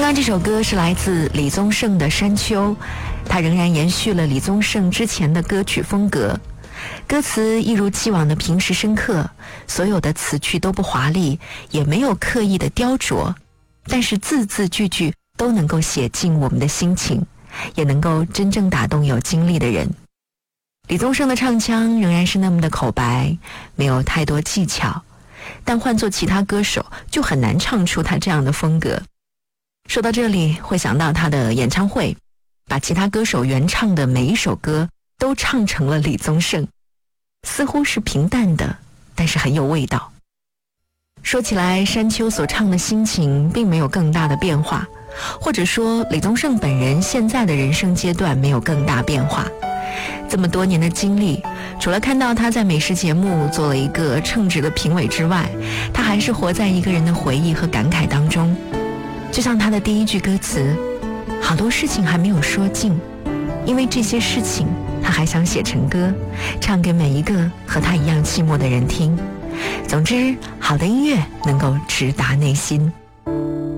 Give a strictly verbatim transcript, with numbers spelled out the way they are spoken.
刚这首歌是来自李宗盛的《山丘》，他仍然延续了李宗盛之前的歌曲风格，歌词一如既往的平实深刻，所有的词句都不华丽，也没有刻意的雕琢，但是字字句句都能够写进我们的心情，也能够真正打动有经历的人。李宗盛的唱腔仍然是那么的口白，没有太多技巧，但换作其他歌手就很难唱出他这样的风格。说到这里，会想到他的演唱会，把其他歌手原唱的每一首歌都唱成了李宗盛，似乎是平淡的，但是很有味道。说起来，山丘所唱的心情并没有更大的变化，或者说李宗盛本人现在的人生阶段没有更大变化。这么多年的经历，除了看到他在美食节目做了一个称职的评委之外，他还是活在一个人的回忆和感慨当中。就像他的第一句歌词，好多事情还没有说尽，因为这些事情他还想写成歌，唱给每一个和他一样寂寞的人听。总之，好的音乐能够直达内心。